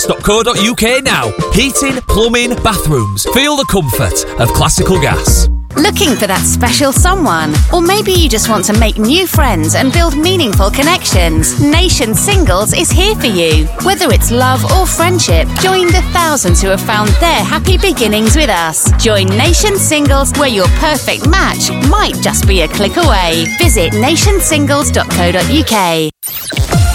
nationsingles.co.uk now. Heating, plumbing, bathrooms. Feel the comfort of classical gas. Looking for that special someone? Or maybe you just want to make new friends and build meaningful connections? Nation Singles is here for you. Whether it's love or friendship, join the thousands who have found their happy beginnings with us. Join Nation Singles, where your perfect match might just be a click away. Visit nationsingles.co.uk.